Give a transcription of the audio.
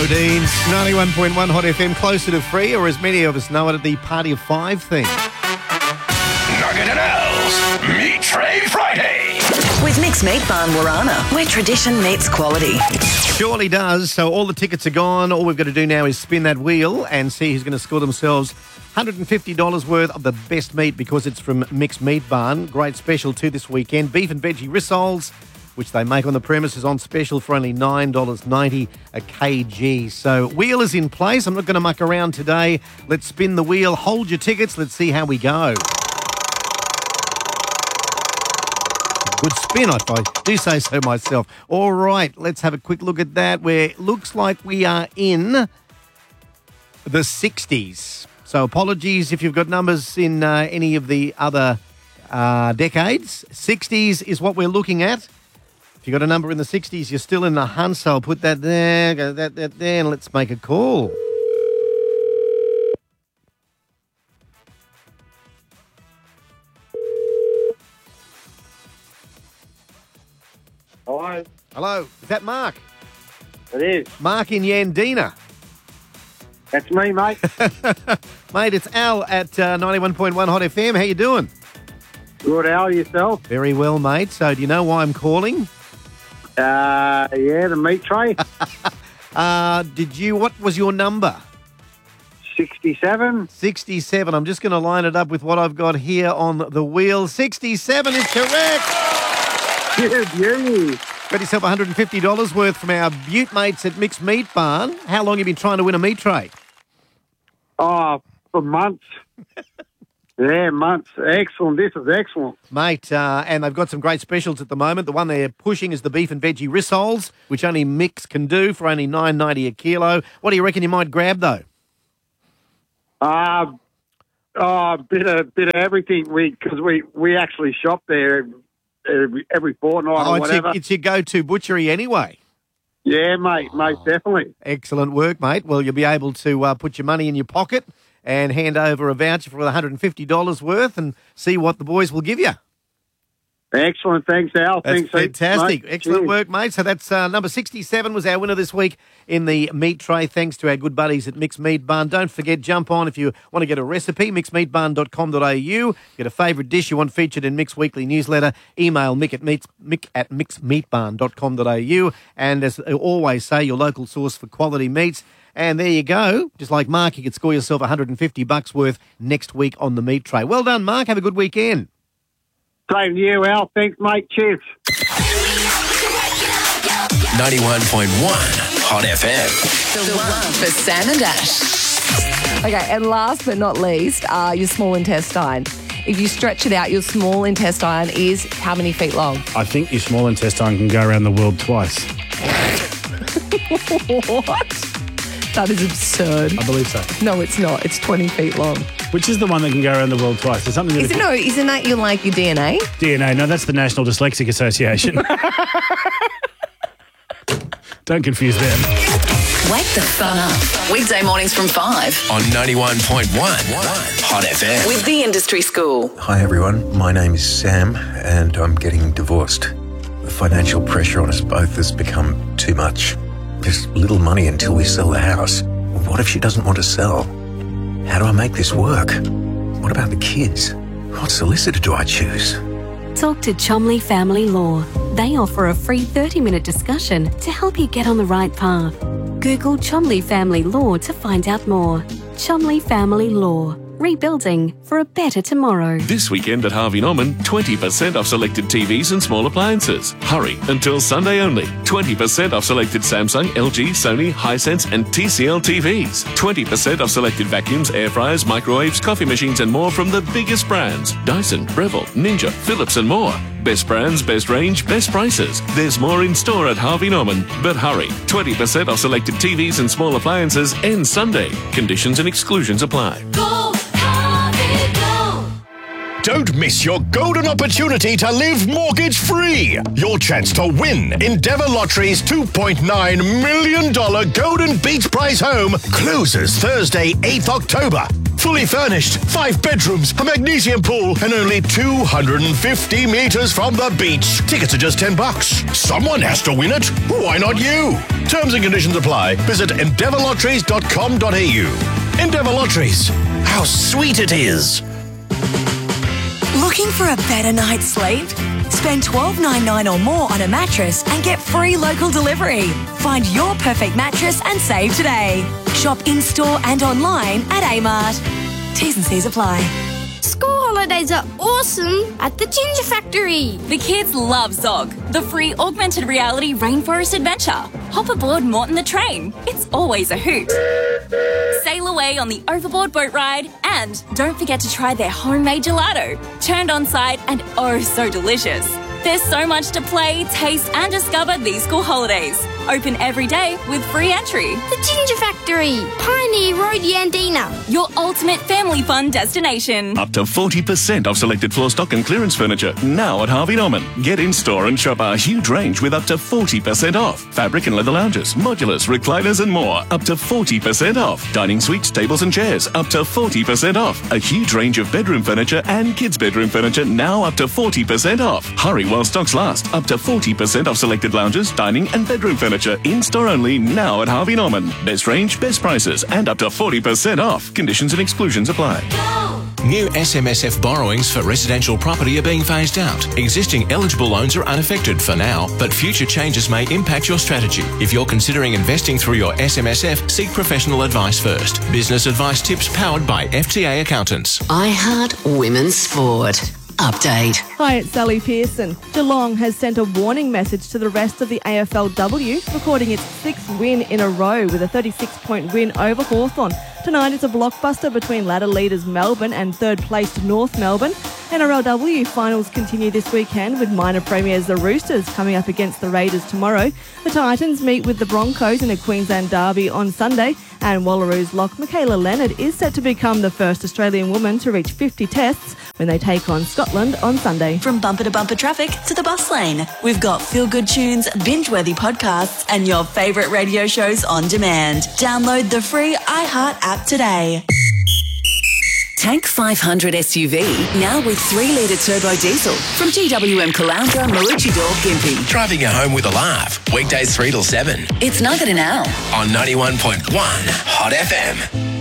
Bodines, 91.1 Hot FM, closer to free, or as many of us know it, at the Party of Five thing. Nugget and Al's Meat Tray Friday. With Mix Meat Barn Warana, where tradition meets quality. Surely does. So all the tickets are gone. All we've got to do now is spin that wheel and see who's going to score themselves $150 worth of the best meat, because it's from Mix Meat Barn. Great special too this weekend. Beef and veggie rissoles, which they make on the premises, on special for only $9.90 a kg. So wheel is in place. I'm not going to muck around today. Let's spin the wheel. Hold your tickets. Let's see how we go. Good spin, if I do say so myself. All right, let's have a quick look at that, where it looks like we are in the 60s. So apologies if you've got numbers in any of the other decades. 60s is what we're looking at. If you've got a number in the 60s, you're still in the hunt, so I'll put that there, go that there, and let's make a call. Hello. Hello, is that Mark? It is. Mark in Yandina. That's me, mate. Mate, it's Al at 91.1 Hot FM. How you doing? Good, Al, yourself? Very well, mate. So do you know why I'm calling? Yeah, the meat tray. What was your number? 67. 67. I'm just going to line it up with what I've got here on the wheel. 67 is correct. Yeah. Got yourself $150 worth from our Butte mates at Mixed Meat Barn. How long have you been trying to win a meat tray? Oh, for months. Yeah, months. Excellent. This is excellent. Mate, and they've got some great specials at the moment. The one they're pushing is the beef and veggie rissoles, which only Mix can do for only $9.90 a kilo. What do you reckon you might grab, though? A bit of everything. Because we actually shop there every fortnight or whatever. It's your go-to butchery anyway. Yeah, mate, definitely. Excellent work, mate. Well, you'll be able to put your money in your pocket and hand over a voucher for $150 worth and see what the boys will give you. Excellent. Thanks, Al. That's fantastic. Mate. Excellent Cheers. work, mate. So that's number 67 was our winner this week in the meat tray, thanks to our good buddies at Mixed Meat Barn. Don't forget, jump on if you want to get a recipe, mixmeatbarn.com.au. Get a favourite dish you want featured in Mix Weekly newsletter, email mick at mixmeatbarn.com.au. And as I always say, your local source for quality meats. And there you go. Just like Mark, you could score yourself $150 worth next week on the meat tray. Well done, Mark. Have a good weekend. Same to you, Al. Thanks, mate. Cheers. 91.1 Hot FM. The one for Sam and Ash. Okay, and last but not least, your small intestine. If you stretch it out, your small intestine is how many feet long? I think your small intestine can go around the world twice. What? That is absurd. I believe so. No, it's not. It's 20 feet long. Which is the one that can go around the world twice? There's something that Isn't that your DNA? DNA. No, that's the National Dyslexic Association. Don't confuse them. Wake the fun up. Weekday mornings from 5 On 91.1 Hot FM. with the Industry School. Hi everyone, my name is Sam and I'm getting divorced. The financial pressure on us both has become too much. There's little money until we sell the house. What if she doesn't want to sell? How do I make this work? What about the kids? What solicitor do I choose? Talk to Chomley Family Law. They offer a free 30-minute discussion to help you get on the right path. Google Chomley Family Law to find out more. Chomley Family Law. Rebuilding for a better tomorrow. This weekend at Harvey Norman, 20% off selected TVs and small appliances. Hurry until Sunday only. 20% off selected Samsung, LG, Sony, Hisense and TCL TVs. 20% off selected vacuums, air fryers, microwaves, coffee machines and more from the biggest brands. Dyson, Breville, Ninja, Philips and more. Best brands, best range, best prices. There's more in store at Harvey Norman. But hurry, 20% off selected TVs and small appliances ends Sunday. Conditions and exclusions apply. Don't miss your golden opportunity to live mortgage-free. Your chance to win Endeavour Lottery's $2.9 million Golden Beach Prize home closes Thursday, 8th October. Fully furnished, 5 bedrooms, a magnesium pool, and only 250 metres from the beach. Tickets are just $10. Someone has to win it. Why not you? Terms and conditions apply. Visit endeavourlotteries.com.au. Endeavour Lotteries. How sweet it is. Looking for a better night's sleep? Spend $12.99 or more on a mattress and get free local delivery. Find your perfect mattress and save today. Shop in-store and online at Amart. T's and C's apply. School holidays are awesome at the Ginger Factory. The kids love Zog, the free augmented reality rainforest adventure. Hop aboard Morton the train. It's always a hoot. Sail away on the overboard boat ride, and don't forget to try their homemade gelato. Turned on site and oh so delicious. There's so much to play, taste and discover these school holidays. Open every day with free entry. The Ginger Factory, Pioneer Road, Yandina. Your ultimate family fun destination. Up to 40% off selected floor stock and clearance furniture now at Harvey Norman. Get in store and shop our huge range with up to 40% off. Fabric and leather lounges, modulars, recliners and more. Up to 40% off. Dining suites, tables and chairs. Up to 40% off. A huge range of bedroom furniture and kids' bedroom furniture now up to 40% off. Hurry while stocks last. Up to 40% off selected lounges, dining and bedroom furniture. In-store only now at Harvey Norman. Best range, best prices, and up to 40% off. Conditions and exclusions apply. New SMSF borrowings for residential property are being phased out. Existing eligible loans are unaffected for now, but future changes may impact your strategy. If you're considering investing through your SMSF, seek professional advice first. Business advice tips powered by FTA Accountants. iHeart Women's Sport. Update. Hi, it's Sally Pearson. Geelong has sent a warning message to the rest of the AFLW, recording its 6th win in a row with a 36-point win over Hawthorn. Tonight is a blockbuster between ladder leaders Melbourne and third-placed North Melbourne. NRLW finals continue this weekend with minor premiers the Roosters coming up against the Raiders tomorrow. The Titans meet with the Broncos in a Queensland derby on Sunday. And Wallaroos lock Michaela Leonard is set to become the first Australian woman to reach 50 tests when they take on Scotland on Sunday. From bumper to bumper traffic to the bus lane, we've got feel-good tunes, binge-worthy podcasts and your favourite radio shows on demand. Download the free iHeart app today. Tank 500 SUV, now with 3-litre turbo diesel from GWM Caloundra, Maroochydore, Gympie. Driving you home with a laugh. Weekdays 3 till 7. It's Nugget now. On 91.1 Hot FM.